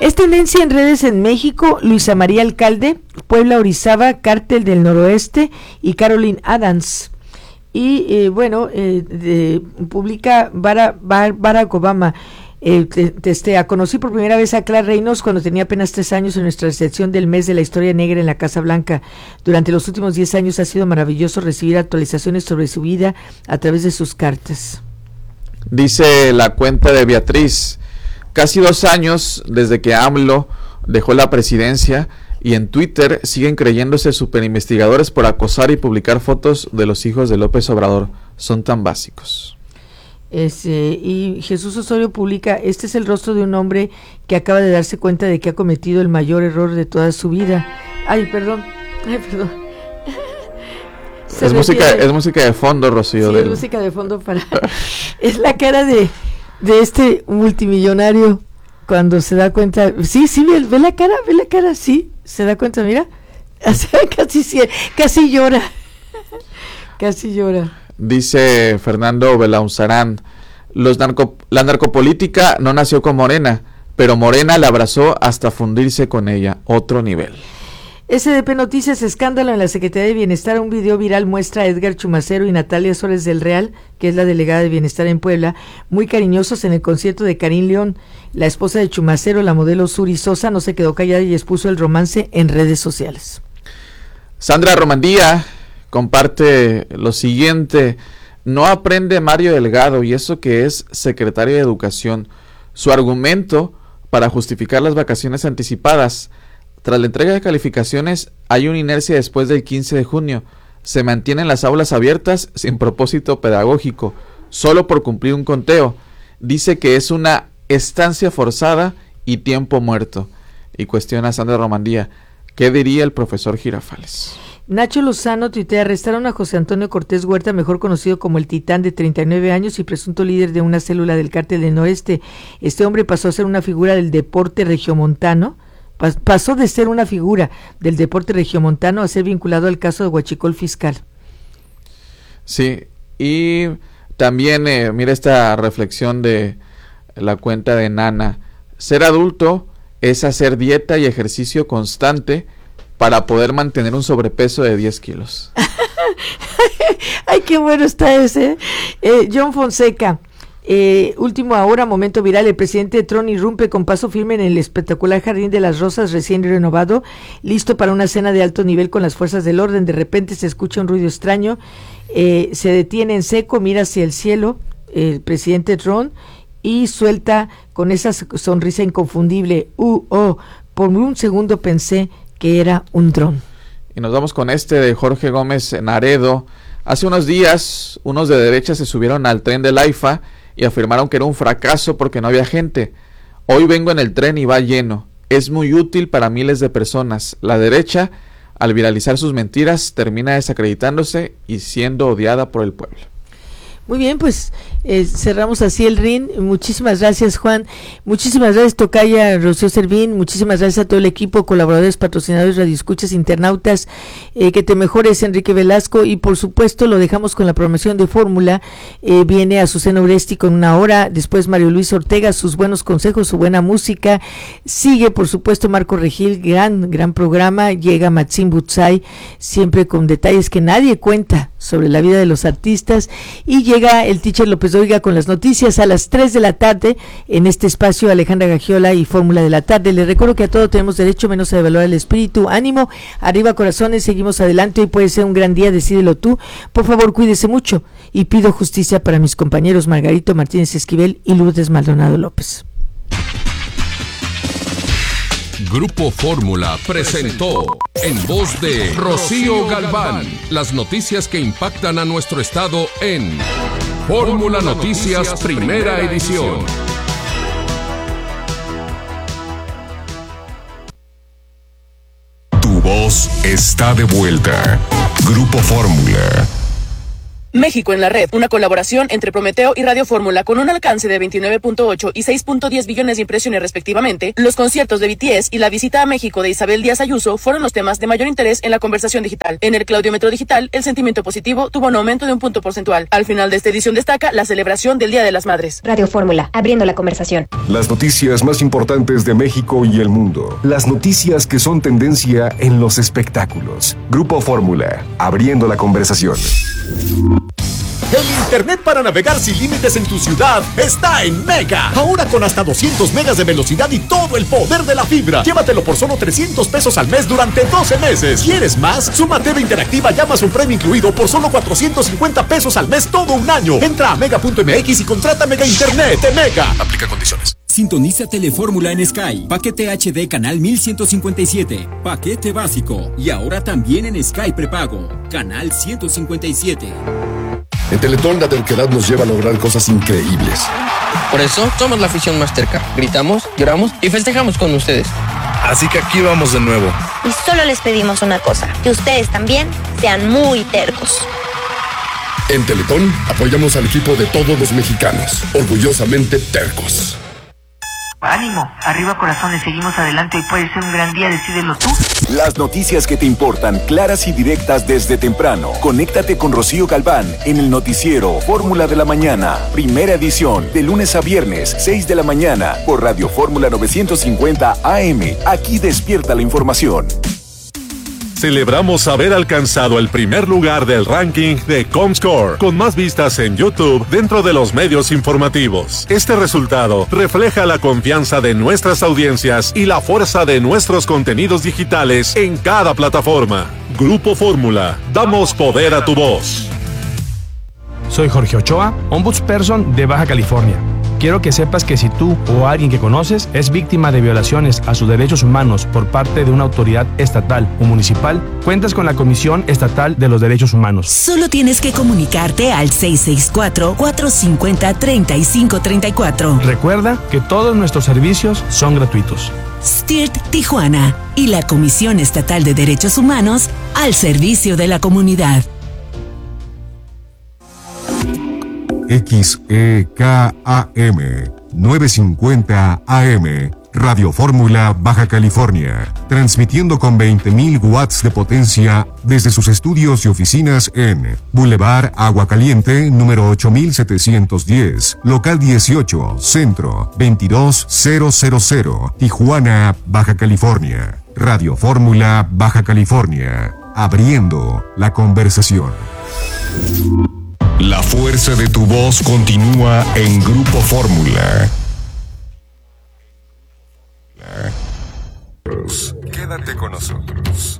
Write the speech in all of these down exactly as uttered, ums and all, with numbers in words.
Es tendencia en redes en México, Luisa María Alcalde, Puebla Orizaba, Cártel del Noroeste y Caroline Adams. Y eh, bueno, eh, de, publica Barack, Barack Obama, eh, te, testea, conocí por primera vez a Clara Reynolds cuando tenía apenas tres años en nuestra recepción del mes de la historia negra en la Casa Blanca. Durante los últimos diez años ha sido maravilloso recibir actualizaciones sobre su vida a través de sus cartas. Dice la cuenta de Beatriz, casi dos años desde que AMLO dejó la presidencia y en Twitter siguen creyéndose superinvestigadores por acosar y publicar fotos de los hijos de López Obrador. Son tan básicos. Es, eh, y Jesús Osorio publica, este es el rostro de un hombre que acaba de darse cuenta de que ha cometido el mayor error de toda su vida. Ay, perdón, ay, perdón. Es música, es música de fondo, Rocío. Sí, del... es música de fondo para... es la cara de, de este multimillonario cuando se da cuenta. Sí, sí, ve, ve la cara, ve la cara, sí, se da cuenta, mira. casi, casi llora. Casi llora. Dice Fernando Belaunzarán, los narco, la narcopolítica no nació con Morena, pero Morena la abrazó hasta fundirse con ella. Otro nivel. S D P Noticias, escándalo en la Secretaría de Bienestar. Un video viral muestra a Edgar Chumacero y Natalia Suárez del Real, que es la delegada de Bienestar en Puebla, muy cariñosos en el concierto de Karim León. La esposa de Chumacero, la modelo Suri Sosa, no se quedó callada y expuso el romance en redes sociales. Sandra Romandía comparte lo siguiente: no aprende Mario Delgado, y eso que es secretario de Educación. Su argumento para justificar las vacaciones anticipadas: tras la entrega de calificaciones hay una inercia después del quince de junio. Se mantienen las aulas abiertas sin propósito pedagógico, solo por cumplir un conteo. Dice que es una estancia forzada y tiempo muerto. Y cuestiona a Sandra Romandía, ¿qué diría el profesor Girafales? Nacho Lozano tuitea, arrestaron a José Antonio Cortés Huerta, mejor conocido como el Titán, de treinta y nueve años y presunto líder de una célula del Cártel del Noreste. Este hombre pasó a ser una figura del deporte regiomontano, pasó de ser una figura del deporte regiomontano a ser vinculado al caso de Huachicol Fiscal. Sí, y también eh, mira esta reflexión de la cuenta de Nana: ser adulto es hacer dieta y ejercicio constante para poder mantener un sobrepeso de diez kilos. Ay, qué bueno está ese. Eh, John Fonseca, eh, último ahora, momento viral. El presidente Trump irrumpe con paso firme en el espectacular Jardín de las Rosas recién renovado, listo para una cena de alto nivel con las fuerzas del orden. De repente se escucha un ruido extraño, eh, se detiene en seco, mira hacia el cielo el presidente Trump y suelta con esa sonrisa inconfundible: uh, oh, por un segundo pensé que era un dron. Y nos vamos con este de Jorge Gómez Naredo. Hace unos días, unos de derecha se subieron al tren del AIFA y afirmaron que era un fracaso porque no había gente. Hoy vengo en el tren y va lleno. Es muy útil para miles de personas. La derecha, al viralizar sus mentiras, termina desacreditándose y siendo odiada por el pueblo. Muy bien, pues eh, cerramos así el ring. Muchísimas gracias, Juan. Muchísimas gracias, Tocaya, Rocío Servín. Muchísimas gracias a todo el equipo, colaboradores, patrocinadores, radioescuchas, internautas. Eh, que te mejores, Enrique Velasco. Y por supuesto lo dejamos con la programación de Fórmula. Eh, viene Azucena Oresti con una hora. Después Mario Luis Ortega, sus buenos consejos, su buena música. Sigue, por supuesto, Marco Regil, gran, gran programa. Llega Maxim Butzai, siempre con detalles que nadie cuenta sobre la vida de los artistas. Y llega el teacher López Dóriga con las noticias a las tres de la tarde en este espacio. Alejandra Gagiola y Fórmula de la Tarde. Les recuerdo que a todo tenemos derecho, menos a devaluar el espíritu. Ánimo, arriba corazones, seguimos adelante. Hoy puede ser un gran día, decídelo tú. Por favor, cuídese mucho y pido justicia para mis compañeros Margarito Martínez Esquivel y Lourdes Maldonado López. Grupo Fórmula presentó, en voz de Rocío Galván, las noticias que impactan a nuestro estado en Fórmula Noticias Primera Edición. Tu voz está de vuelta. Grupo Fórmula. México en la red, una colaboración entre Prometeo y Radio Fórmula con un alcance de veintinueve punto ocho y seis punto diez billones de impresiones respectivamente. Los conciertos de B T S y la visita a México de Isabel Díaz Ayuso fueron los temas de mayor interés en la conversación digital. En el claudiómetro digital, el sentimiento positivo tuvo un aumento de un punto porcentual. Al final de esta edición destaca la celebración del Día de las Madres. Radio Fórmula, abriendo la conversación. Las noticias más importantes de México y el mundo. Las noticias que son tendencia en los espectáculos. Grupo Fórmula, abriendo la conversación. El internet para navegar sin límites en tu ciudad está en Mega. Ahora con hasta doscientos megas de velocidad y todo el poder de la fibra. Llévatelo por solo trescientos pesos al mes durante doce meses. ¿Quieres más? Suma T V Interactiva y Amazon Prime incluido por solo cuatrocientos cincuenta pesos al mes todo un año. Entra a mega punto m x y contrata Mega Internet de Mega. Aplica condiciones. Sintoniza Telefórmula en Sky. Paquete H D canal mil ciento cincuenta y siete. Paquete básico. Y ahora también en Sky prepago. Canal ciento cincuenta y siete. En Teletón la terquedad nos lleva a lograr cosas increíbles. Por eso somos la afición más terca. Gritamos, lloramos y festejamos con ustedes. Así que aquí vamos de nuevo. Y solo les pedimos una cosa, que ustedes también sean muy tercos. En Teletón apoyamos al equipo de todos los mexicanos, orgullosamente tercos. Ánimo, arriba corazones, seguimos adelante, hoy puede ser un gran día, decídelo tú. Las noticias que te importan, claras y directas desde temprano. Conéctate con Rocío Galván en el noticiero Fórmula de la Mañana, primera edición, de lunes a viernes, seis de la mañana, por Radio Fórmula novecientos cincuenta A M. Aquí despierta la información. Celebramos haber alcanzado el primer lugar del ranking de Comscore, con más vistas en YouTube dentro de los medios informativos. Este resultado refleja la confianza de nuestras audiencias y la fuerza de nuestros contenidos digitales en cada plataforma. Grupo Fórmula, damos poder a tu voz. Soy Jorge Ochoa, Ombudsperson de Baja California. Quiero que sepas que si tú o alguien que conoces es víctima de violaciones a sus derechos humanos por parte de una autoridad estatal o municipal, cuentas con la Comisión Estatal de los Derechos Humanos. Solo tienes que comunicarte al seis seis cuatro, cuatro cinco cero, tres cinco tres cuatro. Recuerda que todos nuestros servicios son gratuitos. S T I R T Tijuana y la Comisión Estatal de Derechos Humanos al servicio de la comunidad. X E K A M novecientos cincuenta A M, Radio Fórmula Baja California, transmitiendo con veinte mil watts de potencia desde sus estudios y oficinas en Boulevard Agua Caliente, número ocho mil setecientos diez, local dieciocho, Centro, veintidós mil, Tijuana, Baja California. Radio Fórmula Baja California, abriendo la conversación. La fuerza de tu voz continúa en Grupo Fórmula. Quédate con nosotros.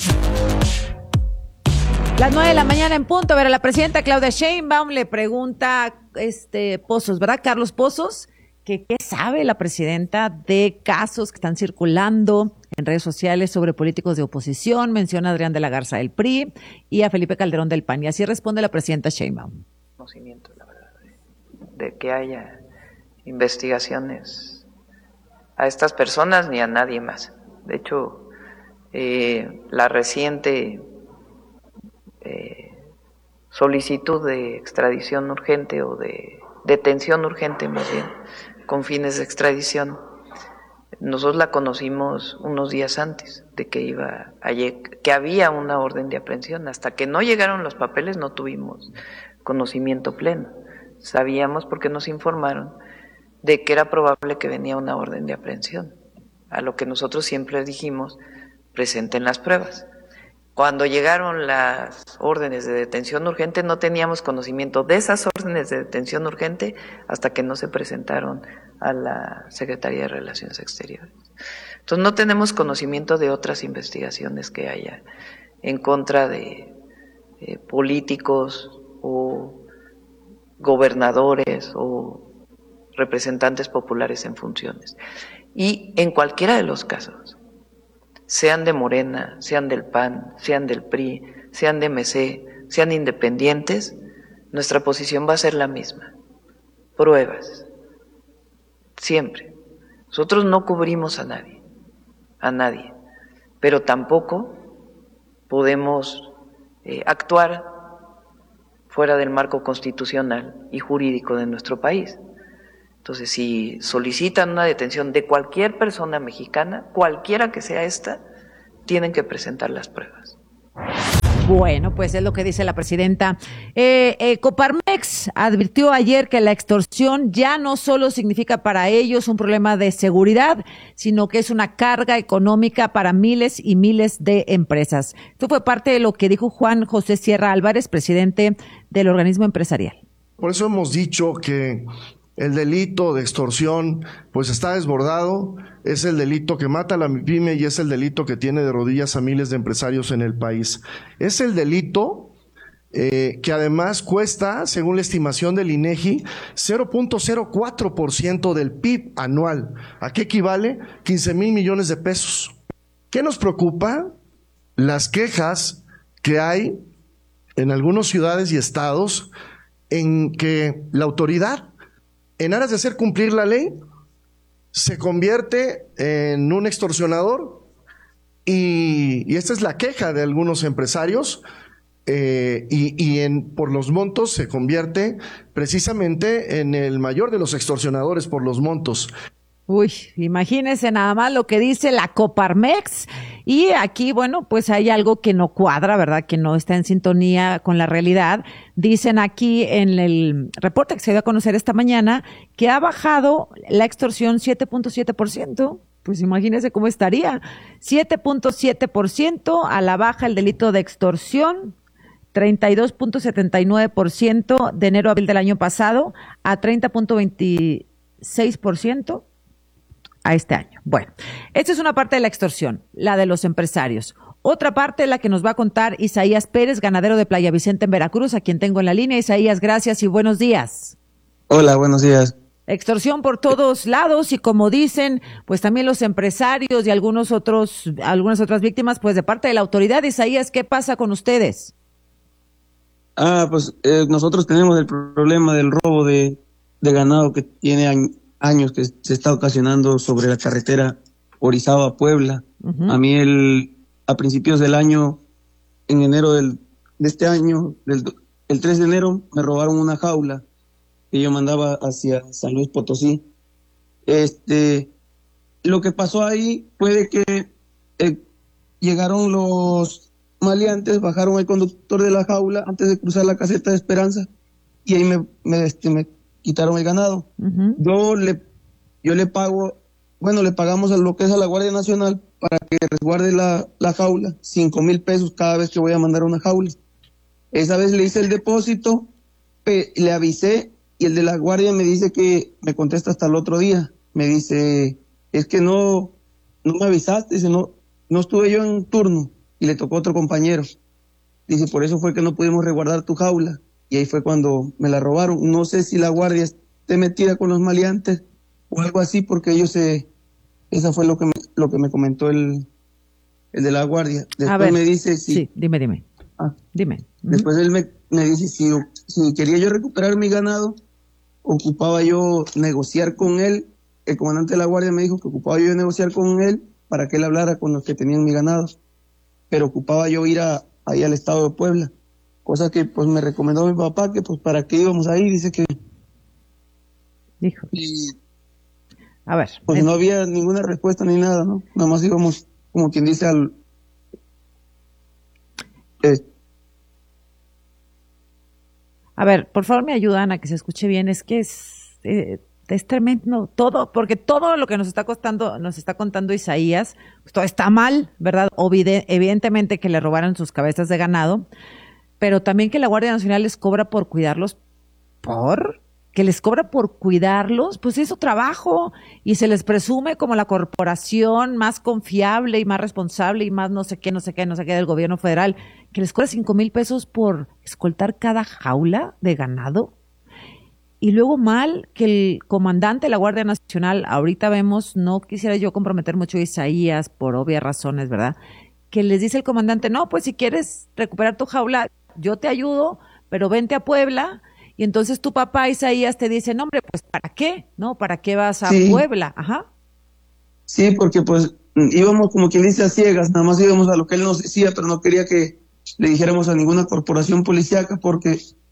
Las nueve de la mañana en punto. A ver, a la presidenta Claudia Sheinbaum le pregunta este Pozos, ¿verdad? Carlos Pozos, que qué sabe la presidenta de casos que están circulando en redes sociales sobre políticos de oposición. Menciona a Adrián de la Garza del P R I y a Felipe Calderón del P A N. Y así responde la presidenta Sheinbaum. Conocimiento, la verdad, de, de que haya investigaciones a estas personas ni a nadie más. De hecho, eh, la reciente eh, solicitud de extradición urgente o de detención urgente, más bien, con fines de extradición, nosotros la conocimos unos días antes de que iba a que había una orden de aprehensión. Hasta que no llegaron los papeles no tuvimos conocimiento pleno. Sabíamos porque nos informaron de que era probable que venía una orden de aprehensión, a lo que nosotros siempre dijimos, presenten las pruebas. Cuando llegaron las órdenes de detención urgente no teníamos conocimiento de esas órdenes de detención urgente hasta que no se presentaron a la Secretaría de Relaciones Exteriores. Entonces no tenemos conocimiento de otras investigaciones que haya en contra de eh, políticos o gobernadores o representantes populares en funciones. Y en cualquiera de los casos, sean de Morena, sean del P A N, sean del P R I, sean de M C, sean independientes, nuestra posición va a ser la misma. Pruebas. Siempre. Nosotros no cubrimos a nadie, a nadie, pero tampoco podemos eh, actuar fuera del marco constitucional y jurídico de nuestro país. Entonces, si solicitan una detención de cualquier persona mexicana, cualquiera que sea esta, tienen que presentar las pruebas. Bueno, pues es lo que dice la presidenta. Eh, eh, Coparmex advirtió ayer que la extorsión ya no solo significa para ellos un problema de seguridad, sino que es una carga económica para miles y miles de empresas. Esto fue parte de lo que dijo Juan José Sierra Álvarez, presidente del organismo empresarial. Por eso hemos dicho que el delito de extorsión pues está desbordado, es el delito que mata a la pyme y es el delito que tiene de rodillas a miles de empresarios en el país. Es el delito eh, que además cuesta, según la estimación del INEGI, cero punto cero cuatro por ciento del P I B anual. ¿A qué equivale? quince mil millones de pesos. ¿Qué nos preocupa? Las quejas que hay en algunas ciudades y estados en que la autoridad, en aras de hacer cumplir la ley, se convierte en un extorsionador y, y esta es la queja de algunos empresarios eh, y, y en, por los montos se convierte precisamente en el mayor de los extorsionadores por los montos. Uy, imagínense nada más lo que dice la Coparmex. Y aquí, bueno, pues hay algo que no cuadra, ¿verdad? Que no está en sintonía con la realidad. Dicen aquí en el reporte que se dio a conocer esta mañana que ha bajado la extorsión siete punto siete por ciento. Pues imagínense cómo estaría. siete punto siete por ciento a la baja el delito de extorsión. treinta y dos punto setenta y nueve por ciento de enero a abril del año pasado a treinta punto veintiséis por ciento. A este año. Bueno, esta es una parte de la extorsión, la de los empresarios. Otra parte, la que nos va a contar Isaías Pérez, ganadero de Playa Vicente en Veracruz, a quien tengo en la línea. Isaías, gracias y buenos días. Hola, buenos días. Extorsión por todos lados y como dicen, pues también los empresarios y algunos otros, algunas otras víctimas, pues de parte de la autoridad. Isaías, ¿qué pasa con ustedes? Ah, pues eh, nosotros tenemos el problema del robo de, de ganado que tiene años. años que se está ocasionando sobre la carretera Orizaba-Puebla. Uh-huh. A mí el, a principios del año, en enero del, de este año, del, el tres de enero, me robaron una jaula que yo mandaba hacia San Luis Potosí. Este, lo que pasó ahí fue de que eh, llegaron los maleantes, bajaron al conductor de la jaula antes de cruzar la caseta de Esperanza y ahí me, me, este, me quitaron el ganado. Uh-huh. Yo le yo le pago, bueno, le pagamos a lo que es a la Guardia Nacional para que resguarde la, la jaula, cinco mil pesos cada vez que voy a mandar una jaula. Esa vez le hice el depósito, pe, le avisé y el de la Guardia me dice que me contesta hasta el otro día. Me dice, es que no, no me avisaste, dice, no, no estuve yo en turno y le tocó a otro compañero. Dice, por eso fue que no pudimos resguardar tu jaula. Y ahí fue cuando me la robaron. No sé si la guardia esté metida con los maleantes o algo así, porque ellos se... Esa fue lo que me, lo que me comentó el, el de la guardia. Después a ver, me dice... Si, sí, dime, dime. Ah, dime. Después él me, me dice si, si quería yo recuperar mi ganado, ocupaba yo negociar con él. El comandante de la guardia me dijo que ocupaba yo negociar con él para que él hablara con los que tenían mi ganado. Pero ocupaba yo ir a, ahí al estado de Puebla. Cosa que pues me recomendó mi papá, que pues para qué íbamos ahí, dice que... Dijo. Y, a ver. Pues es... no había ninguna respuesta ni nada, ¿no? Nada más íbamos, como quien dice, al... Eh... A ver, por favor me ayudan a que se escuche bien, es que es... Eh... Es tremendo todo, porque todo lo que nos está costando, nos está contando Isaías, pues todo está mal, ¿verdad? Obvide, evidentemente que le robaron sus cabezas de ganado, pero también que la Guardia Nacional les cobra por cuidarlos, ¿por? Que les cobra por cuidarlos, pues es su trabajo, y se les presume como la corporación más confiable y más responsable y más no sé qué, no sé qué, no sé qué del gobierno federal, que les cobra cinco mil pesos por escoltar cada jaula de ganado. Y luego mal que el comandante de la Guardia Nacional, ahorita vemos, no quisiera yo comprometer mucho a Isaías por obvias razones, ¿verdad? Que les dice el comandante, no, pues si quieres recuperar tu jaula, yo te ayudo, pero vente a Puebla. Y entonces tu papá Isaías te dice, no hombre, pues ¿para qué? ¿No? ¿Para qué vas a sí. Puebla? Ajá. Sí, porque pues íbamos como quien dice a ciegas, nada más íbamos a lo que él nos decía, pero no quería que le dijéramos a ninguna corporación policíaca porque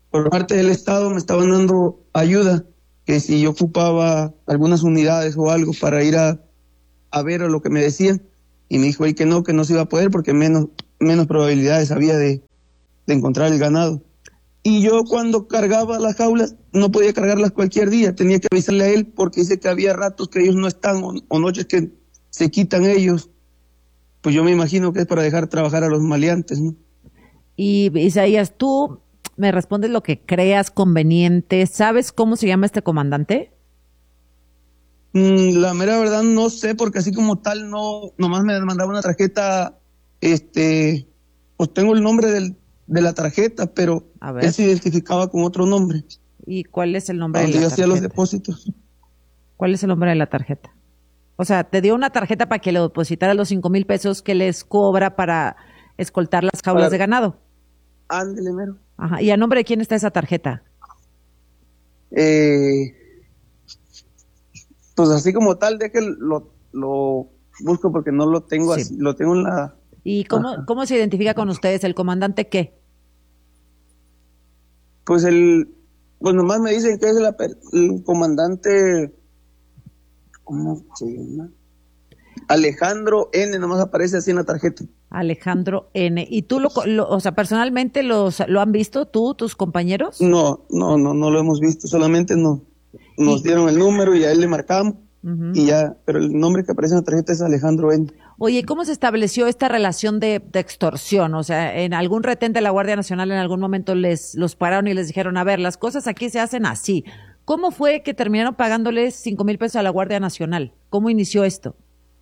por parte del Estado me estaban dando ayuda, que si yo ocupaba algunas unidades o algo para ir a, a ver lo que me decían, y me dijo ahí que no, que no se iba a poder porque menos, menos probabilidades había de, de encontrar el ganado. Y yo cuando cargaba las jaulas, no podía cargarlas cualquier día, tenía que avisarle a él porque dice que había ratos que ellos no están o, o noches que se quitan ellos. Pues yo me imagino que es para dejar trabajar a los maleantes, ¿no? Y Isaías, tú me respondes lo que creas conveniente. ¿Sabes cómo se llama este comandante? Mm, la mera verdad no sé, porque así como tal no, nomás me mandaba una tarjeta, este, pues tengo el nombre del, de la tarjeta, pero él se identificaba con otro nombre. ¿Y cuál es el nombre de la tarjeta? Yo hacía los depósitos. ¿Cuál es el nombre de la tarjeta? O sea, te dio una tarjeta para que le depositara los cinco mil pesos que les cobra para escoltar las jaulas para... de ganado. Ándele, mero. Ajá. ¿Y a nombre de quién está esa tarjeta? Eh, pues así como tal, de que lo, lo busco porque no lo tengo sí. así, lo tengo en la... ¿Y cómo, cómo se identifica con ustedes? ¿El comandante qué? Pues el, pues nomás me dicen que es el, el comandante, ¿cómo se llama? Alejandro N, nomás aparece así en la tarjeta. Alejandro N. ¿Y tú, lo, lo, o sea, personalmente los, lo han visto tú, tus compañeros? No, no, no, no lo hemos visto, solamente no. Nos ¿Y? dieron el número y a él le marcamos uh-huh. y ya, pero el nombre que aparece en la tarjeta es Alejandro N. Oye, ¿cómo se estableció esta relación de, de extorsión? O sea, en algún retén de la Guardia Nacional en algún momento les los pararon y les dijeron, a ver, las cosas aquí se hacen así. ¿Cómo fue que terminaron pagándoles cinco mil pesos a la Guardia Nacional? ¿Cómo inició esto?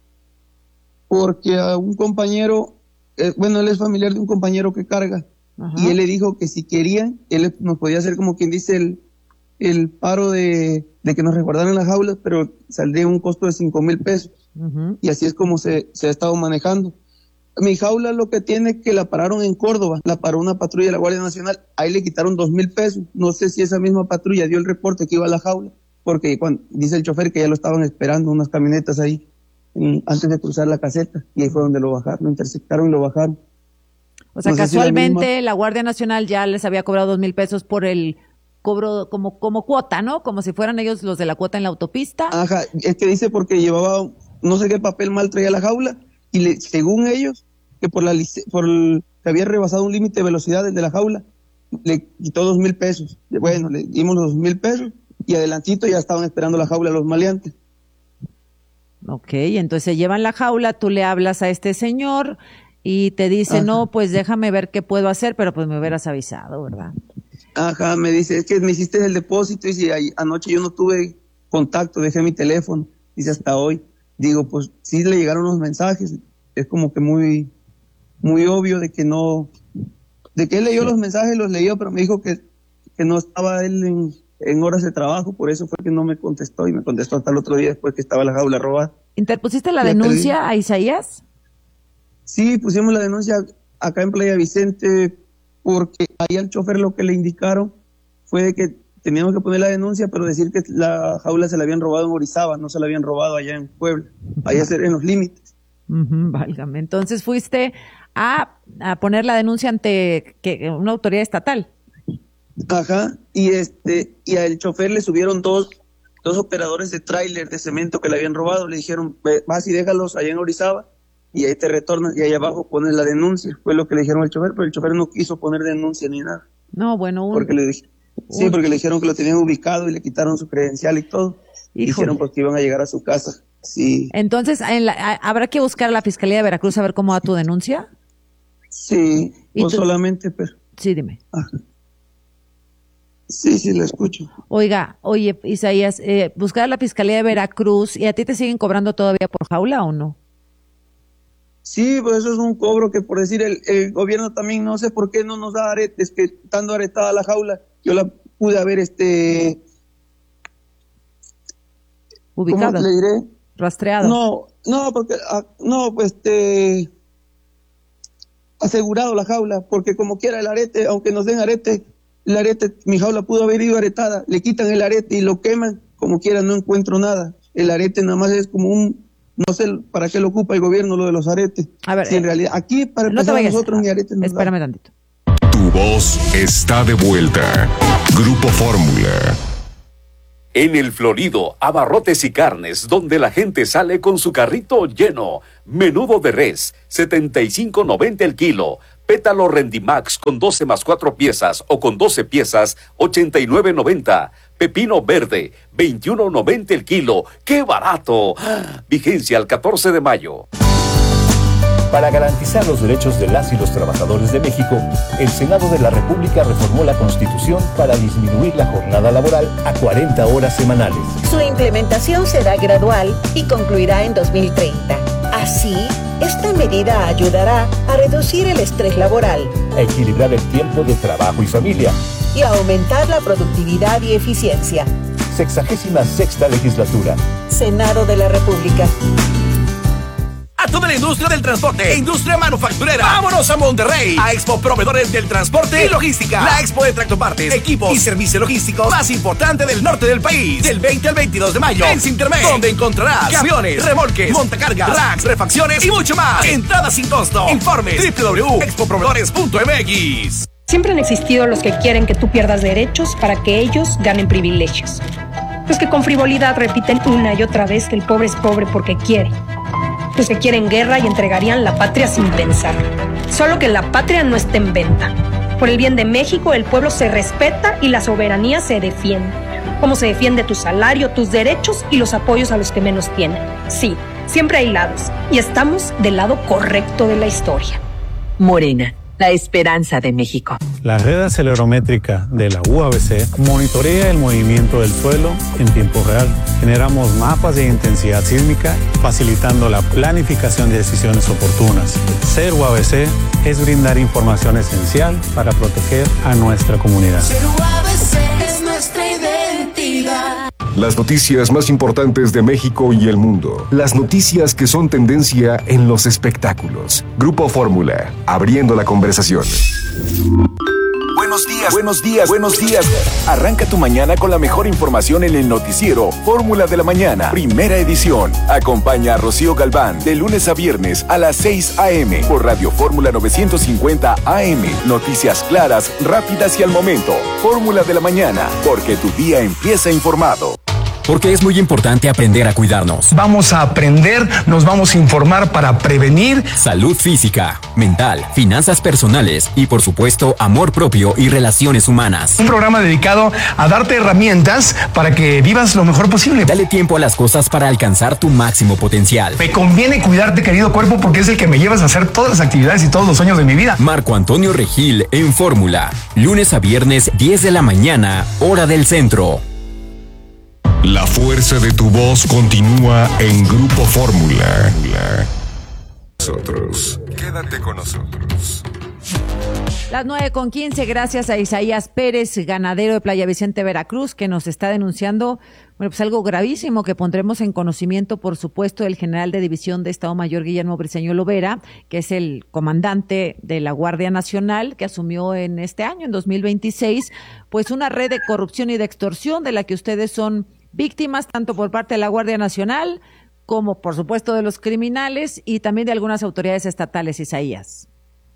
Porque a un compañero, eh, bueno, él es familiar de un compañero que carga, ajá. y él le dijo que si querían, él nos podía hacer como quien dice el, el paro de, de que nos resguardaran las jaulas, pero saldría un costo de cinco mil pesos. Uh-huh. Y así es como se, se ha estado manejando. Mi jaula lo que tiene es que la pararon en Córdoba, la paró una patrulla de la Guardia Nacional, ahí le quitaron dos mil pesos. No sé si esa misma patrulla dio el reporte que iba a la jaula, porque cuando, dice el chofer que ya lo estaban esperando unas camionetas ahí antes de cruzar la caseta, y ahí fue donde lo bajaron, lo interceptaron y lo bajaron. O sea, no casualmente si la, misma... la Guardia Nacional ya les había cobrado dos mil pesos por el cobro como, como cuota, ¿no? Como si fueran ellos los de la cuota en la autopista. Ajá, es que dice porque llevaba no sé qué papel mal traía la jaula, y le, según ellos, que por la por el, que había rebasado un límite de velocidad desde la jaula, le quitó dos mil pesos. Bueno, le dimos los dos mil pesos, y adelantito ya estaban esperando la jaula los maleantes. Ok, entonces se llevan la jaula, tú le hablas a este señor y te dice, ajá. no, pues déjame ver qué puedo hacer, pero pues me hubieras avisado, ¿verdad? Ajá, me dice, es que me hiciste el depósito y si ahí, anoche yo no tuve contacto, dejé mi teléfono, dice hasta hoy. Digo, pues sí le llegaron los mensajes, es como que muy, muy obvio de que no, de que él leyó sí. los mensajes, los leyó, pero me dijo que, que no estaba él en... en horas de trabajo, por eso fue que no me contestó y me contestó hasta el otro día después que estaba la jaula robada. ¿Interpusiste la denuncia a Isaías? Sí, pusimos la denuncia acá en Playa Vicente porque ahí al chofer lo que le indicaron fue de que teníamos que poner la denuncia, pero decir que la jaula se la habían robado en Orizaba, no se la habían robado allá en Puebla, allá en los límites. Uh-huh, válgame. Entonces fuiste a, a poner la denuncia ante que, una autoridad estatal. Ajá, y este, y al chofer le subieron dos, dos operadores de tráiler de cemento que le habían robado, le dijeron, vas y déjalos allá en Orizaba, y ahí te retornas, y ahí abajo pones la denuncia, fue lo que le dijeron al chofer, pero el chofer no quiso poner denuncia ni nada. No, bueno, un... porque le dije, sí, porque le dijeron que lo tenían ubicado y le quitaron su credencial y todo, y dijeron porque iban a llegar a su casa, sí. Entonces, en la, ¿habrá que buscar a la Fiscalía de Veracruz a ver cómo va tu denuncia? Sí, no tú... solamente, pero... Sí, dime. Ajá. Sí, sí, la escucho. Oiga, oye, Isaías, eh, buscar a la Fiscalía de Veracruz, ¿y a ti te siguen cobrando todavía por jaula o no? Sí, pues eso es un cobro que, por decir, el, el gobierno también, no sé por qué no nos da aretes, que estando aretada la jaula, yo la pude haber, este... ¿ubicada? ¿Cómo le diré? ¿Rastreada? No, no, porque, no, pues, este... asegurado la jaula, porque como quiera el arete, aunque nos den arete, el arete, mi jaula pudo haber ido aretada, le quitan el arete y lo queman, como quiera no encuentro nada. El arete nada más es como un, no sé para qué lo ocupa el gobierno lo de los aretes. A ver, si en realidad, aquí para no te vayas, nosotros ni arete nos espérame da. tantito. Tu Tu voz está de vuelta. Grupo Fórmula. En el Florido, abarrotes y carnes, donde la gente sale con su carrito lleno. Menudo de res, setenta y cinco noventa el kilo. Pétalo Rendimax con doce más cuatro piezas o con doce piezas, ochenta y nueve noventa. Pepino verde, veintiuno noventa el kilo. ¡Qué barato! Vigencia al catorce de mayo. Para garantizar los derechos de las y los trabajadores de México, el Senado de la República reformó la Constitución para disminuir la jornada laboral a cuarenta horas semanales. Su implementación será gradual y concluirá en dos mil treinta. Así, esta medida ayudará a reducir el estrés laboral, a equilibrar el tiempo de trabajo y familia y a aumentar la productividad y eficiencia. Sexagésima sexta legislatura. Senado de la República. A toda la industria del transporte e industria manufacturera. ¡Vámonos a Monterrey! A Expo Proveedores del Transporte y Logística. La expo de tractopartes, equipos y servicio logístico más importante del norte del país. Del veinte al veintidós de mayo en Sintermex, donde encontrarás camiones, remolques, montacargas, racks, refacciones y mucho más. Entrada sin costo. Informes doble u doble u doble u punto expo proveedores punto m x. Siempre han existido los que quieren que tú pierdas derechos para que ellos ganen privilegios. Los que con frivolidad repiten una y otra vez que el pobre es pobre porque quiere. Los que quieren guerra y entregarían la patria sin pensar. Solo que la patria no está en venta. Por el bien de México, el pueblo se respeta y la soberanía se defiende. Como se defiende tu salario, tus derechos y los apoyos a los que menos tienen. Sí, siempre hay lados. Y estamos del lado correcto de la historia. Morena, la esperanza de México. La red acelerométrica de la U A B C monitorea el movimiento del suelo en tiempo real. Generamos mapas de intensidad sísmica, facilitando la planificación de decisiones oportunas. Ser U A B C es brindar información esencial para proteger a nuestra comunidad. Ser U A B C es nuestra identidad. Las noticias más importantes de México y el mundo. Las noticias que son tendencia en los espectáculos. Grupo Fórmula, abriendo la conversación. Buenos días, buenos días, buenos días. Arranca tu mañana con la mejor información en el noticiero Fórmula de la Mañana, primera edición. Acompaña a Rocío Galván de lunes a viernes a las seis a eme por Radio Fórmula novecientos cincuenta A M. Noticias claras, rápidas y al momento. Fórmula de la Mañana, porque tu día empieza informado. Porque es muy importante aprender a cuidarnos. Vamos a aprender, nos vamos a informar para prevenir salud física, mental, finanzas personales y, por supuesto, amor propio y relaciones humanas. Un programa dedicado a darte herramientas para que vivas lo mejor posible. Dale tiempo a las cosas para alcanzar tu máximo potencial. Me conviene cuidarte, querido cuerpo, porque es el que me llevas a hacer todas las actividades y todos los sueños de mi vida. Marco Antonio Regil en Fórmula. Lunes a viernes, diez de la mañana, hora del centro. La fuerza de tu voz continúa en Grupo Fórmula. Nosotros. Quédate con nosotros. Las nueve con quince, gracias a Isaías Pérez, ganadero de Playa Vicente, Veracruz, que nos está denunciando, bueno, pues algo gravísimo que pondremos en conocimiento, por supuesto, del general de división de Estado Mayor Guillermo Briceño Lovera, que es el comandante de la Guardia Nacional, que asumió en este año, en dos mil veintiséis, pues una red de corrupción y de extorsión de la que ustedes son víctimas, tanto por parte de la Guardia Nacional como, por supuesto, de los criminales y también de algunas autoridades estatales, Isaías.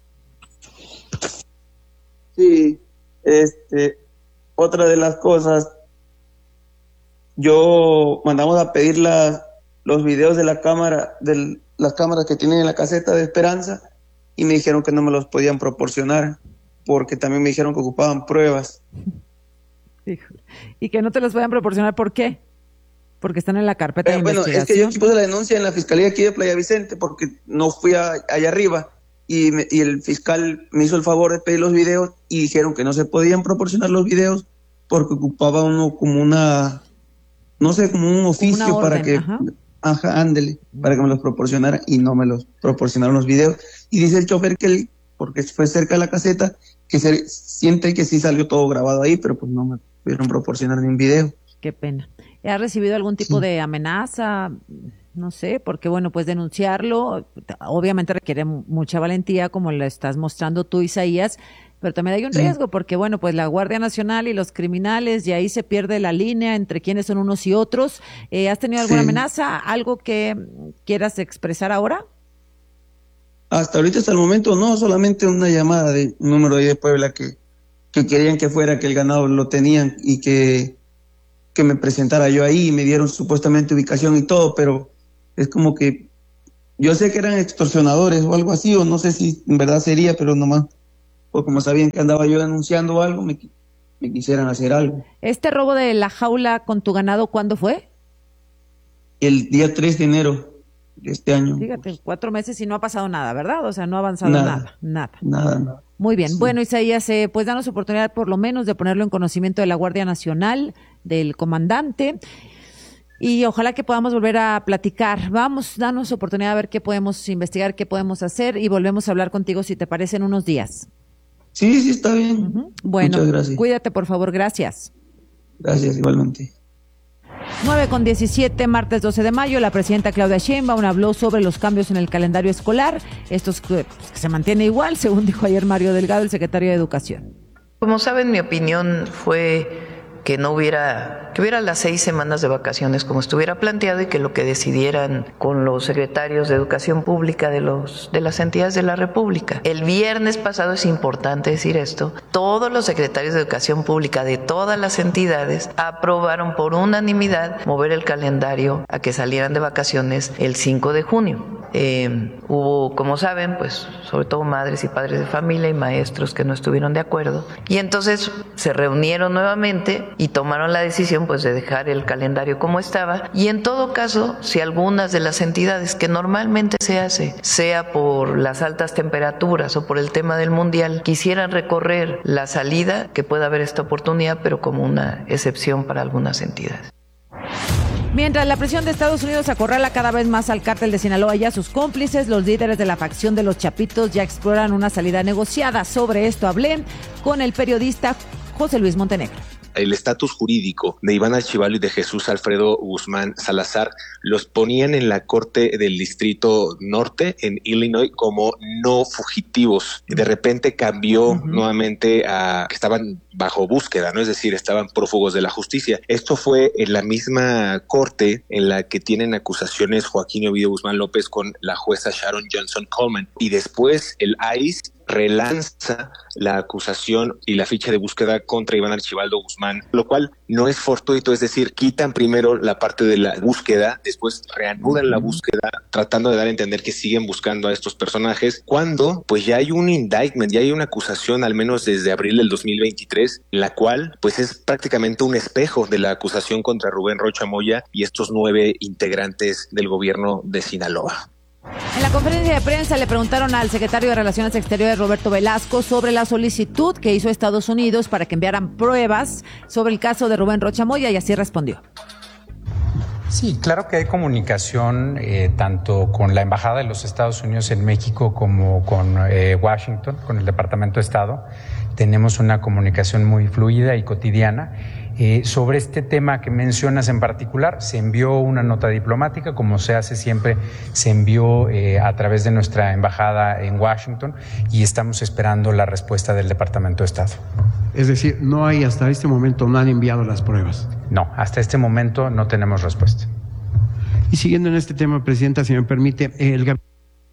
Sí, este, otra de las cosas, yo mandamos a pedir la, los videos de la cámara, de las cámaras que tienen en la caseta de Esperanza, y me dijeron que no me los podían proporcionar, porque también me dijeron que ocupaban pruebas. Y que no te los puedan proporcionar, ¿por qué? Porque están en la carpeta eh, de bueno, investigación. Bueno, es que yo puse la denuncia en la fiscalía aquí de Playa Vicente porque no fui a, allá arriba y, me, y el fiscal me hizo el favor de pedir los videos y dijeron que no se podían proporcionar los videos porque ocupaba uno como una, no sé, como un oficio orden, para que, ajá, ajá ándele, para que me los proporcionara y no me los proporcionaron los videos. Y dice el chofer que él, porque fue cerca de la caseta, que se siente que sí salió todo grabado ahí, pero pues no me pudieron proporcionar ni un video. Qué pena. ¿Ha recibido algún tipo sí. de amenaza? No sé, porque bueno, pues denunciarlo obviamente requiere mucha valentía, como lo estás mostrando tú, Isaías, pero también hay un riesgo, porque bueno, pues la Guardia Nacional y los criminales, y ahí se pierde la línea entre quiénes son unos y otros. Eh, ¿Has tenido alguna sí. amenaza? ¿Algo que quieras expresar ahora? Hasta ahorita, hasta el momento, no, solamente una llamada de un número ahí de Puebla que, que querían que fuera, que el ganado lo tenían y que, que me presentara yo ahí y me dieron supuestamente ubicación y todo, pero es como que yo sé que eran extorsionadores o algo así, o no sé si en verdad sería, pero nomás, o como sabían que andaba yo denunciando algo, me, me quisieran hacer algo. ¿Este robo de la jaula con tu ganado cuándo fue? El día tres de enero de este año. Fíjate, cuatro meses y no ha pasado nada, ¿verdad? O sea, no ha avanzado Nada, nada. Nada. Nada, nada. Muy bien. Sí. Bueno, Isaías, eh, pues danos oportunidad por lo menos de ponerlo en conocimiento de la Guardia Nacional, del comandante, y ojalá que podamos volver a platicar. Vamos, danos oportunidad a ver qué podemos investigar, qué podemos hacer, y volvemos a hablar contigo si te parece en unos días. Sí, sí, está bien. Uh-huh. Bueno, muchas gracias. Cuídate, por favor. Gracias. Gracias, igualmente. nueve con diecisiete, martes doce de mayo, la presidenta Claudia Sheinbaum habló sobre los cambios en el calendario escolar. Estos que, pues, que se mantiene igual, según dijo ayer Mario Delgado, el secretario de Educación. Como saben, mi opinión fue que no hubiera, que hubiera las seis semanas de vacaciones como estuviera planteado y que lo que decidieran con los secretarios de Educación Pública de los de las entidades de la República. El viernes pasado, es importante decir esto, todos los secretarios de Educación Pública de todas las entidades aprobaron por unanimidad mover el calendario a que salieran de vacaciones el cinco de junio. Eh, hubo, como saben, pues sobre todo madres y padres de familia y maestros que no estuvieron de acuerdo, y entonces se reunieron nuevamente y tomaron la decisión pues de dejar el calendario como estaba. Y en todo caso, si algunas de las entidades, que normalmente se hace, sea por las altas temperaturas o por el tema del mundial, quisieran recorrer la salida, que pueda haber esta oportunidad, pero como una excepción para algunas entidades. Mientras la presión de Estados Unidos acorrala cada vez más al cártel de Sinaloa y a sus cómplices, los líderes de la facción de los Chapitos ya exploran una salida negociada. Sobre esto hablé con el periodista José Luis Montenegro. El estatus jurídico de Iván Archibalo y de Jesús Alfredo Guzmán Salazar los ponían en la Corte del Distrito Norte en Illinois como no fugitivos. De repente cambió uh-huh. nuevamente a que estaban bajo búsqueda, ¿no? Es decir, estaban prófugos de la justicia. Esto fue en la misma corte en la que tienen acusaciones Joaquín Ovidio Guzmán López con la jueza Sharon Johnson Coleman. Y después el I C E relanza la acusación y la ficha de búsqueda contra Iván Archibaldo Guzmán, lo cual no es fortuito, es decir, quitan primero la parte de la búsqueda, después reanudan la búsqueda, tratando de dar a entender que siguen buscando a estos personajes, cuando pues ya hay un indictment, ya hay una acusación al menos desde abril del dos mil veintitrés, la cual pues es prácticamente un espejo de la acusación contra Rubén Rocha Moya y estos nueve integrantes del gobierno de Sinaloa. En la conferencia de prensa le preguntaron al secretario de Relaciones Exteriores, Roberto Velasco, sobre la solicitud que hizo Estados Unidos para que enviaran pruebas sobre el caso de Rubén Rocha Moya, y así respondió. Sí, claro que hay comunicación eh, tanto con la Embajada de los Estados Unidos en México como con eh, Washington, con el Departamento de Estado. Tenemos una comunicación muy fluida y cotidiana. Eh, sobre este tema que mencionas en particular, se envió una nota diplomática, como se hace siempre, se envió eh, a través de nuestra embajada en Washington, y estamos esperando la respuesta del Departamento de Estado. Es decir, no hay hasta este momento, no han enviado las pruebas. No, hasta este momento no tenemos respuesta. Y siguiendo en este tema, Presidenta, si me permite, el gabinete.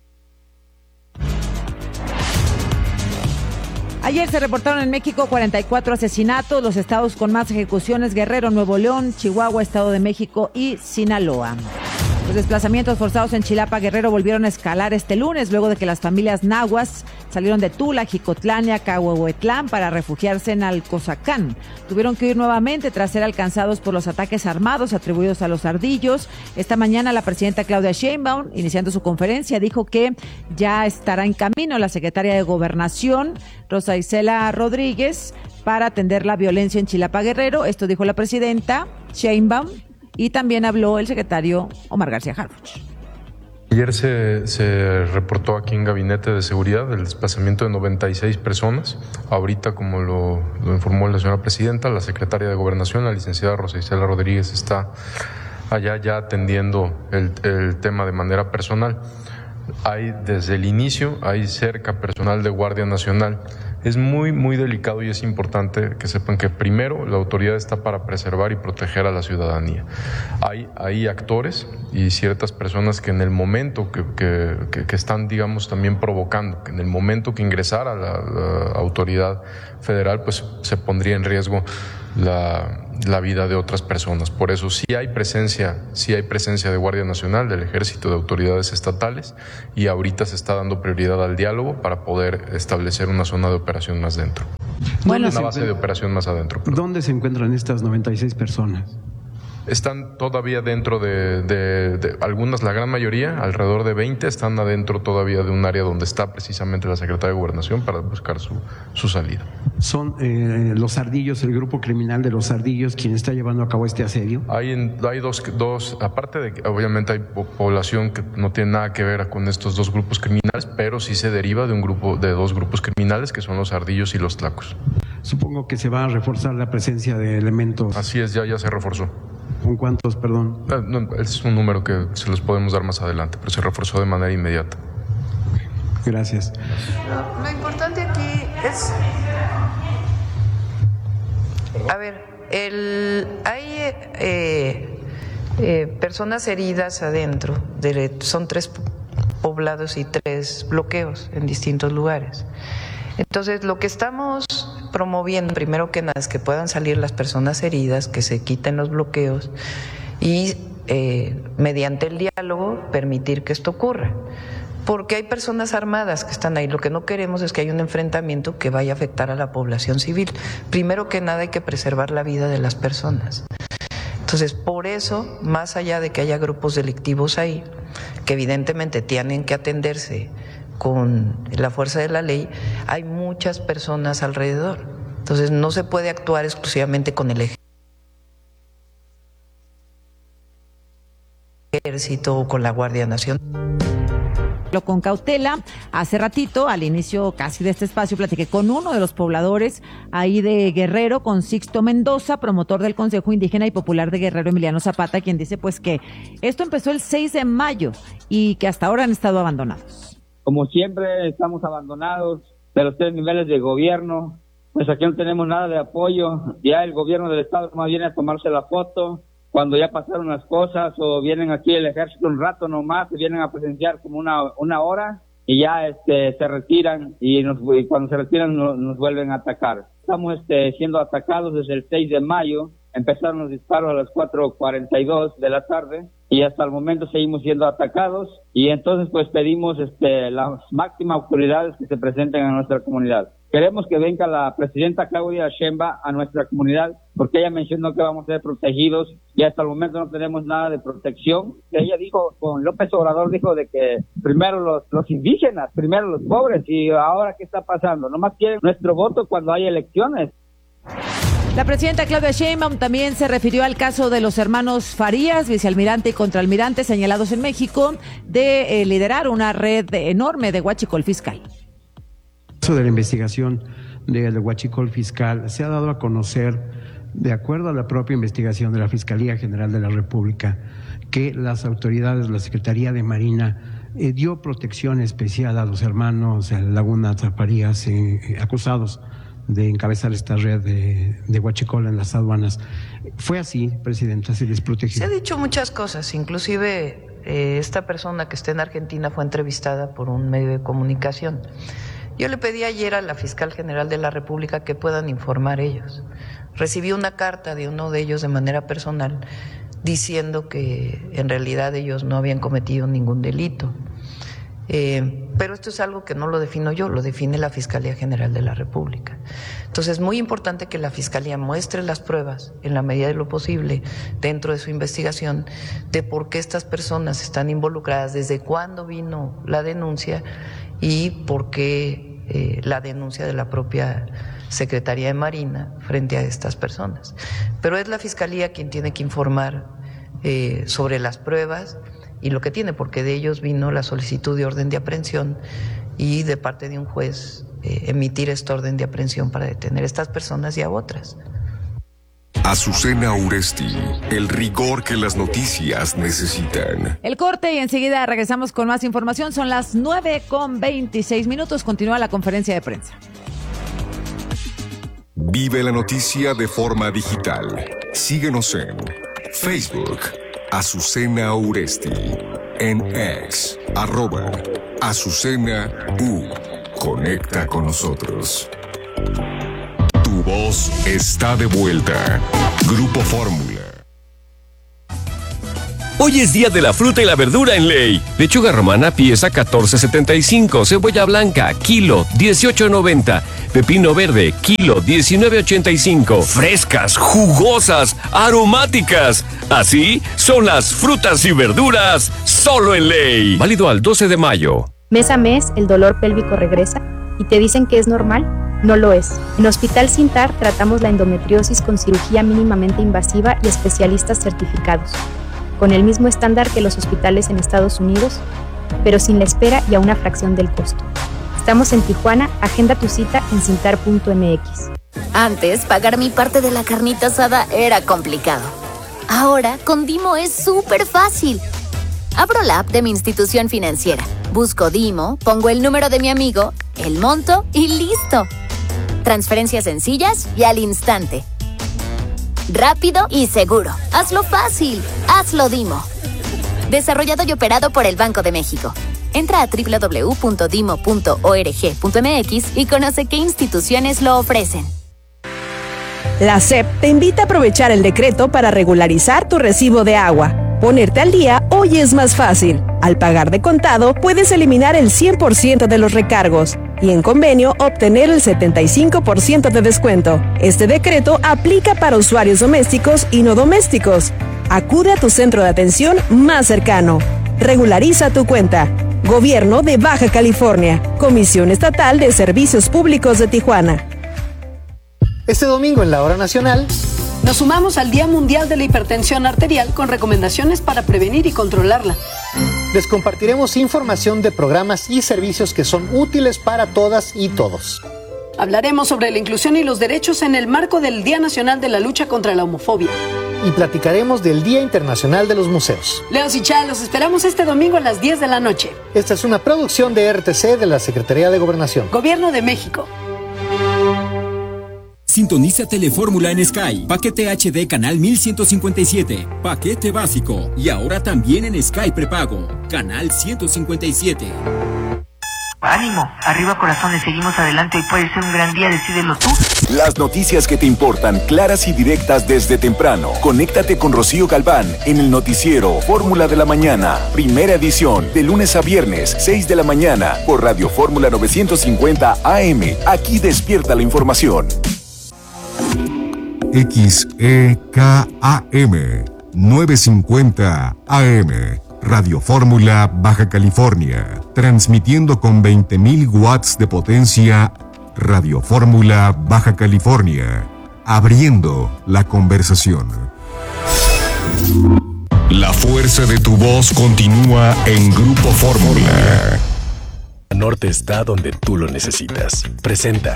Ayer se reportaron en México cuarenta y cuatro asesinatos, los estados con más ejecuciones: Guerrero, Nuevo León, Chihuahua, Estado de México y Sinaloa. Los desplazamientos forzados en Chilapa, Guerrero, volvieron a escalar este lunes luego de que las familias nahuas salieron de Tula, Jicotlán y Acahuehuetlán para refugiarse en Alcozacán. Tuvieron que huir nuevamente tras ser alcanzados por los ataques armados atribuidos a los ardillos. Esta mañana la presidenta Claudia Sheinbaum, iniciando su conferencia, dijo que ya estará en camino la secretaria de Gobernación, Rosa Isela Rodríguez, para atender la violencia en Chilapa, Guerrero. Esto dijo la presidenta Sheinbaum. Y también habló el secretario Omar García Harfuch. Ayer se, se reportó aquí en Gabinete de Seguridad el desplazamiento de noventa y seis personas. Ahorita, como lo, lo informó la señora presidenta, la secretaria de Gobernación, la licenciada Rosa Isela Rodríguez, está allá ya atendiendo el, el tema de manera personal. Hay desde el inicio, hay cerca personal de Guardia Nacional Es muy, muy delicado y es importante que sepan que primero la autoridad está para preservar y proteger a la ciudadanía. Hay, hay actores y ciertas personas que en el momento que, que, que, que están, digamos, también provocando, que en el momento que ingresara la, la autoridad federal, pues se pondría en riesgo la, la vida de otras personas. Por eso sí hay presencia, sí hay presencia de Guardia Nacional, del Ejército, de autoridades estatales, y ahorita se está dando prioridad al diálogo para poder establecer una zona de operación más dentro. Bueno, una base de operación más adentro. Perdón. ¿Dónde se encuentran estas noventa y seis personas? Están todavía dentro de, de, de algunas, la gran mayoría, alrededor de veinte, están adentro todavía de un área donde está precisamente la Secretaría de Gobernación para buscar su, su salida. ¿Son eh, los Ardillos, el grupo criminal de los Ardillos, quien está llevando a cabo este asedio? Hay, en, hay dos, dos, aparte de que obviamente hay población que no tiene nada que ver con estos dos grupos criminales, pero sí se deriva de un grupo, de dos grupos criminales que son los Ardillos y los Tlacos. Supongo que se va a reforzar la presencia de elementos. Así es, ya, ya se reforzó. ¿Con cuántos, perdón? No, no, es un número que se los podemos dar más adelante, pero se reforzó de manera inmediata. Gracias. Lo, lo importante aquí es... A ver, el, hay eh, eh, personas heridas adentro, de, son tres poblados y tres bloqueos en distintos lugares. Entonces, lo que estamos promoviendo, primero que nada, es que puedan salir las personas heridas, que se quiten los bloqueos y eh, mediante el diálogo permitir que esto ocurra. Porque hay personas armadas que están ahí. Lo que no queremos es que haya un enfrentamiento que vaya a afectar a la población civil. Primero que nada hay que preservar la vida de las personas. Entonces, por eso, más allá de que haya grupos delictivos ahí, que evidentemente tienen que atenderse con la fuerza de la ley, hay muchas personas alrededor. Entonces no se puede actuar exclusivamente con el ejército o con la Guardia Nacional. Con cautela, hace ratito, al inicio casi de este espacio, platiqué con uno de los pobladores ahí de Guerrero, con Sixto Mendoza, promotor del Consejo Indígena y Popular de Guerrero, Emiliano Zapata, quien dice pues que esto empezó el seis de mayo y que hasta ahora han estado abandonados. Como siempre, estamos abandonados de los tres niveles de gobierno, pues aquí no tenemos nada de apoyo. Ya el gobierno del estado más viene a tomarse la foto cuando ya pasaron las cosas, o vienen aquí el ejército un rato nomás, se vienen a presenciar como una una hora y ya este se retiran, y, nos, y cuando se retiran nos, nos vuelven a atacar. Estamos este, siendo atacados desde el seis de mayo, empezaron los disparos a las cuatro cuarenta y dos de la tarde, y hasta el momento seguimos siendo atacados, y entonces pues pedimos este, las máximas autoridades que se presenten a nuestra comunidad. Queremos que venga la presidenta Claudia Sheinbaum a nuestra comunidad, porque ella mencionó que vamos a ser protegidos, y hasta el momento no tenemos nada de protección. Ella dijo, con López Obrador dijo de que primero los, los indígenas, primero los pobres, y ahora ¿qué está pasando? Nomás quieren nuestro voto cuando hay elecciones. La presidenta Claudia Sheinbaum también se refirió al caso de los hermanos Farías, vicealmirante y contraalmirante, señalados en México de eh, liderar una red enorme de huachicol fiscal. El caso de la investigación del huachicol fiscal se ha dado a conocer, de acuerdo a la propia investigación de la Fiscalía General de la República, que las autoridades, la Secretaría de Marina, eh, dio protección especial a los hermanos Laguna Farías eh, acusados de encabezar esta red de, de huachicol en las aduanas. ¿Fue así, presidenta? ¿Se les protegió? Se ha dicho muchas cosas, inclusive eh, esta persona que está en Argentina fue entrevistada por un medio de comunicación. Yo le pedí ayer a la Fiscal General de la República que puedan informar ellos. Recibí una carta de uno de ellos de manera personal diciendo que en realidad ellos no habían cometido ningún delito. Eh, pero esto es algo que no lo defino yo, lo define la Fiscalía General de la República. Entonces es muy importante que la Fiscalía muestre las pruebas en la medida de lo posible dentro de su investigación de por qué estas personas están involucradas, desde cuándo vino la denuncia y por qué eh, la denuncia de la propia Secretaría de Marina frente a estas personas. Pero es la Fiscalía quien tiene que informar eh, sobre las pruebas y lo que tiene, porque de ellos vino la solicitud de orden de aprehensión y de parte de un juez eh, emitir esta orden de aprehensión para detener a estas personas y a otras. Azucena Uresti, el rigor que las noticias necesitan. El corte y enseguida regresamos con más información. Son las nueve con veintiséis minutos. Continúa la conferencia de prensa. Vive la noticia de forma digital. Síguenos en Facebook, Azucena Uresti. En X, arroba Azucena U. Conecta con nosotros. Tu voz está de vuelta. Grupo Fórmula. Hoy es día de la fruta y la verdura en Ley. Lechuga romana pieza catorce setenta y cinco, cebolla blanca kilo dieciocho noventa, pepino verde kilo diecinueve ochenta y cinco. Frescas, jugosas, aromáticas. Así son las frutas y verduras solo en Ley. Válido al doce de mayo. Mes a mes el dolor pélvico regresa y te dicen que es normal. No lo es. En Hospital Sintar tratamos la endometriosis con cirugía mínimamente invasiva y especialistas certificados, con el mismo estándar que los hospitales en Estados Unidos, pero sin la espera y a una fracción del costo. Estamos en Tijuana, agenda tu cita en cintar punto m x. Antes, pagar mi parte de la carnita asada era complicado. Ahora, con Dimo es súper fácil. Abro la app de mi institución financiera, busco Dimo, pongo el número de mi amigo, el monto y listo. Transferencias sencillas y al instante. Rápido y seguro. Hazlo fácil. Hazlo Dimo. Desarrollado y operado por el Banco de México. Entra a doble u doble u doble u punto dimo punto org punto m x y conoce qué instituciones lo ofrecen. La S E P te invita a aprovechar el decreto para regularizar tu recibo de agua. Ponerte al día hoy es más fácil. Al pagar de contado, puedes eliminar el cien por ciento de los recargos y en convenio obtener el setenta y cinco por ciento de descuento. Este decreto aplica para usuarios domésticos y no domésticos. Acude a tu centro de atención más cercano. Regulariza tu cuenta. Gobierno de Baja California. Comisión Estatal de Servicios Públicos de Tijuana. Este domingo en la Hora Nacional nos sumamos al Día Mundial de la Hipertensión Arterial con recomendaciones para prevenir y controlarla. Les compartiremos información de programas y servicios que son útiles para todas y todos. Hablaremos sobre la inclusión y los derechos en el marco del Día Nacional de la Lucha contra la Homofobia. Y platicaremos del Día Internacional de los Museos. Leos y Chá, los esperamos este domingo a las diez de la noche. Esta es una producción de R T C de la Secretaría de Gobernación. Gobierno de México. Sintoniza Telefórmula en Sky. Paquete H D canal mil ciento cincuenta y siete. Paquete básico. Y ahora también en Sky prepago. Canal ciento cincuenta y siete. Ánimo, arriba corazones, seguimos adelante y puede ser un gran día, decídelo tú. Las noticias que te importan, claras y directas desde temprano. Conéctate con Rocío Galván en el noticiero Fórmula de la Mañana. Primera edición, de lunes a viernes, seis de la mañana, por Radio Fórmula novecientos cincuenta A M. Aquí despierta la información. X E K A M novecientos cincuenta A M. Radio Fórmula Baja California, transmitiendo con veinte mil watts de potencia. Radio Fórmula Baja California, abriendo la conversación. La fuerza de tu voz continúa en Grupo Fórmula. Norte está donde tú lo necesitas. Presenta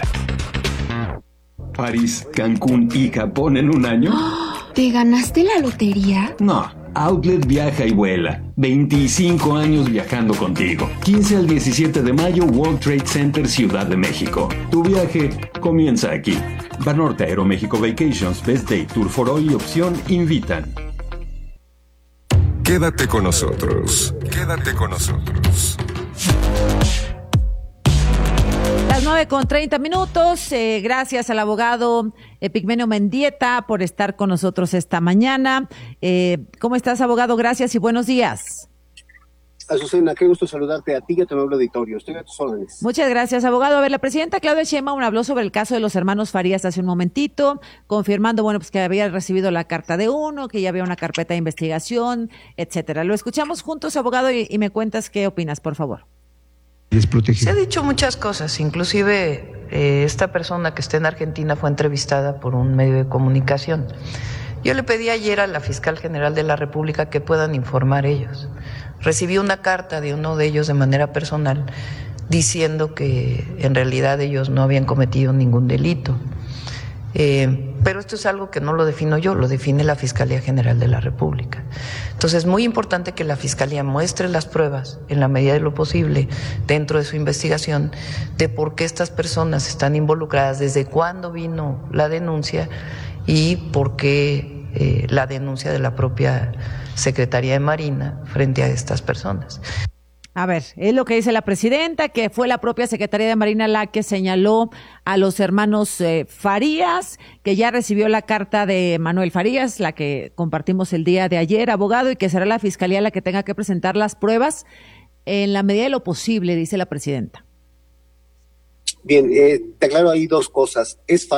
París, Cancún y Japón en un año. ¿Te ganaste la lotería? No. Outlet viaja y vuela. veinticinco años viajando contigo. quince al diecisiete de mayo, World Trade Center, Ciudad de México. Tu viaje comienza aquí. Banorte, Aeroméxico Vacations, Best Day, Tour for All y Opción invitan. Quédate con nosotros. Quédate con nosotros. Las nueve con treinta minutos. Eh, gracias al abogado Epigmenio Mendieta por estar con nosotros esta mañana. Eh, ¿Cómo estás, abogado? Gracias y buenos días. Azucena, qué gusto saludarte a ti y a tu amable auditorio. Estoy a tus órdenes. Muchas gracias, abogado. A ver, la presidenta Claudia Sheinbaum habló sobre el caso de los hermanos Farías hace un momentito, confirmando, bueno, pues que había recibido la carta de uno, que ya había una carpeta de investigación, etcétera. Lo escuchamos juntos, abogado, y, y me cuentas qué opinas, por favor. Se ha dicho muchas cosas, inclusive eh, esta persona que está en Argentina fue entrevistada por un medio de comunicación. Yo le pedí ayer a la fiscal general de la República que puedan informar ellos. Recibí una carta de uno de ellos de manera personal diciendo que en realidad ellos no habían cometido ningún delito. Eh, pero esto es algo que no lo defino yo, lo define la Fiscalía General de la República. Entonces es muy importante que la Fiscalía muestre las pruebas en la medida de lo posible dentro de su investigación de por qué estas personas están involucradas, desde cuándo vino la denuncia y por qué eh, la denuncia de la propia Secretaría de Marina frente a estas personas. A ver, es lo que dice la presidenta, que fue la propia Secretaría de Marina la que señaló a los hermanos eh, Farías, que ya recibió la carta de Manuel Farías, la que compartimos el día de ayer, abogado, y que será la Fiscalía la que tenga que presentar las pruebas en la medida de lo posible, dice la presidenta. Bien, eh, te aclaro ahí dos cosas. Es